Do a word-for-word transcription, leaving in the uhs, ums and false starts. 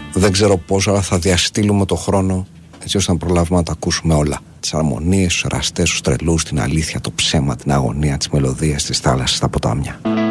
Δεν ξέρω πώς, αλλά θα διαστήλουμε το χρόνο έτσι ώστε να προλάβουμε να τα ακούσουμε όλα. Τις αρμονίες, τους εραστές, τους τρελούς, την αλήθεια, το ψέμα, την αγωνία, τις μελωδίες, τις θάλασσες, τα ποτάμια.